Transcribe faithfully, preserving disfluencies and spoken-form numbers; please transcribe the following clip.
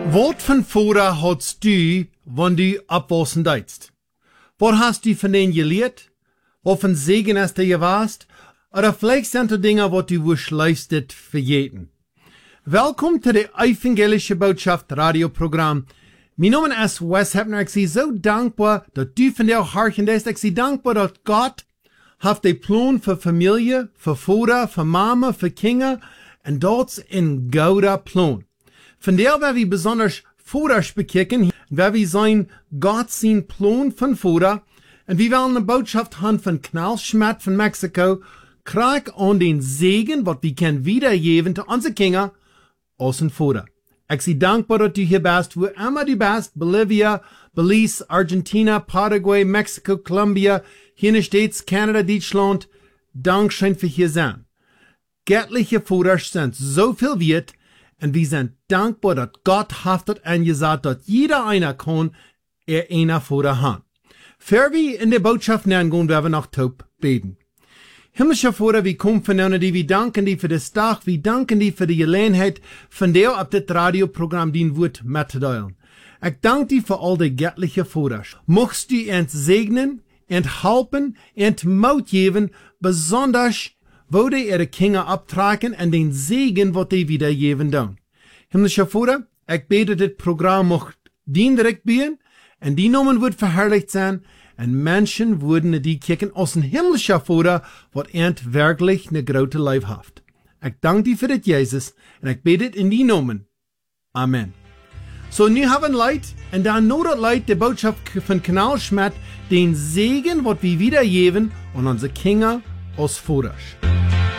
Wat van voren hadst du, wann du abwassen deitst? Wat hast du von denen geleerd? Wat von Segen hast du gewast? Oder vielleicht sind da Dinge, wat du wusch leistet vergeten. Welkom to de Evangelische Botschaft radioprogram. Mijn naam is Wes Hepner. Ik zie zo dankbaar dat u van jou harken is. Ik zie dankbaar dat God heeft de plan voor familie, voor vader, voor mama, voor kinderen. En dat is een gouden plan. Vandaar waar we besonders vaders bekijken, waar we zijn God zijn plan van vader. En we willen een boodschap hebben van Knal Schmidt van Mexico. Krijg aan den Segen, wat we kunnen weitergeven te onze kinderen als een vader. Ik zie dankbaar dat u hier bent, wo immer du bent, Bolivia, Belize, Argentina, Paraguay, Mexico, Colombia, Verenigde Staten, Canada, Duitsland. Dankeschön für hier sein. Göttliche Vaders sind so viel wert, und wir sind dankbar, dass Gott hat das angesagt, dass jeder einer kann, er einer Vater hat. Für wir in der Botschaft hineingehen, werden wir noch taub beten. Himmlischer Vater, wir kommen von dir, wir danken dir für das Tag, wir danken dir für die Gelegenheit, von dir auf das Radioprogramm dein Wort mitzuteilen. Ich danke dir für all die göttlichen Vaders. Mochtst du uns segnen, und helfen, und Mut geben, besonders, wo die ihre Kinder abtragen und den Segen, was die wiedergeben dann. Himmlischer Vater, ich bete, das Programm mocht dienlich werden, und die Namen wird verherrlicht sein, und Menschen würden die kicken aus ein himmlischer Vater, was ent wirklich eine große Leib hat. Ich danke dir für das, Jesus, und ich bete in die Namen. Amen. So, nu haben Leid, und dann nur das Leid, die Botschaft von Knal Schmidt, den Segen, was wir wiedergeben, und unsere Kinder als Vaters.